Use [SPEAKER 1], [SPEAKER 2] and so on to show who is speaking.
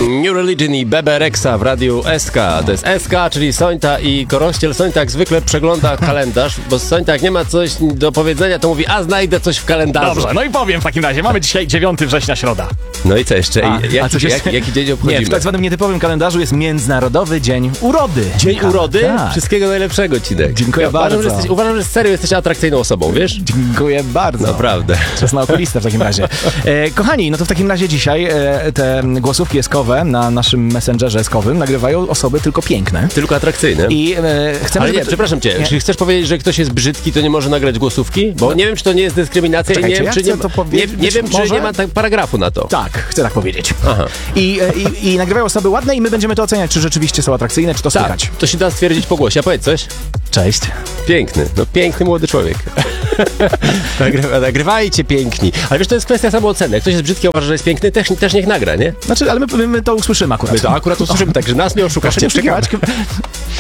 [SPEAKER 1] New Religion i Bebe Rexha w radiu SK. To jest SK, czyli Sońta i Korościel. Sońta jak zwykle przegląda kalendarz, bo Sońta jak nie ma coś do powiedzenia, to mówi, a znajdę coś w kalendarzu.
[SPEAKER 2] Dobrze, no i powiem w takim razie. Mamy dzisiaj 9 września, środa.
[SPEAKER 1] No i co jeszcze? Jaki dzień obchodzimy?
[SPEAKER 2] Nie, w tak zwanym nietypowym kalendarzu jest Międzynarodowy Dzień Urody.
[SPEAKER 1] Dzień Urody?
[SPEAKER 2] Tak.
[SPEAKER 1] Wszystkiego najlepszego, Cidek.
[SPEAKER 2] Dziękuję bardzo.
[SPEAKER 1] Uważam, że serio jesteś atrakcyjną osobą, wiesz?
[SPEAKER 2] Dziękuję bardzo.
[SPEAKER 1] Naprawdę.
[SPEAKER 2] Czas na okulistę w takim razie. Kochani, no to w takim razie dzisiaj te głosówki eskowe na naszym messengerze eskowym nagrywają osoby tylko piękne.
[SPEAKER 1] Tylko atrakcyjne.
[SPEAKER 2] I chcemy...
[SPEAKER 1] Ale nie, przepraszam cię, czy chcesz powiedzieć, że ktoś jest brzydki, to nie może nagrać głosówki? Bo nie wiem, czy to nie jest dyskryminacja i nie wiem, czy nie ma paragrafu na to.
[SPEAKER 2] Tak, chcę tak powiedzieć.
[SPEAKER 1] Aha.
[SPEAKER 2] I nagrywają osoby ładne i my będziemy to oceniać, czy rzeczywiście są atrakcyjne, czy to słychać.
[SPEAKER 1] To się da stwierdzić po głosie. A powiedz coś.
[SPEAKER 2] Cześć.
[SPEAKER 1] Piękny. No piękny młody człowiek. Nagrywajcie piękni. Ale wiesz, to jest kwestia samooceny. Jak ktoś jest brzydki, uważa, że jest piękny, też niech nagra, nie?
[SPEAKER 2] Znaczy, ale my to usłyszymy akurat.
[SPEAKER 1] My to akurat usłyszymy, także nas nie oszukasz.
[SPEAKER 2] Proszę nie przegrywać.